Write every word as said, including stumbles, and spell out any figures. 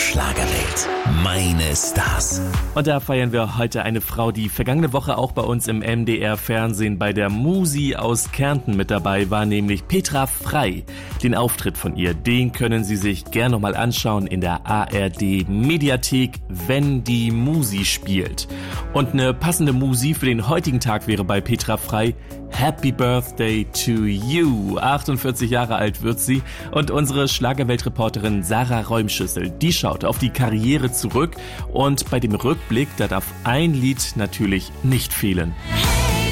Schlagerwelt. Meine Stars. Und da feiern wir heute eine Frau, die vergangene Woche auch bei uns im M D R-Fernsehen bei der Musi aus Kärnten mit dabei war, nämlich Petra Frey. Den Auftritt von ihr, den können Sie sich gern nochmal anschauen in der A R D-Mediathek, wenn die Musi spielt. Und eine passende Musi für den heutigen Tag wäre bei Petra Frey Happy Birthday to you. achtundvierzig Jahre alt wird sie und unsere Schlagerweltreporterin Sarah Räumschüssel, die schaut auf die Karriere zurück und bei dem Rückblick, da darf ein Lied natürlich nicht fehlen.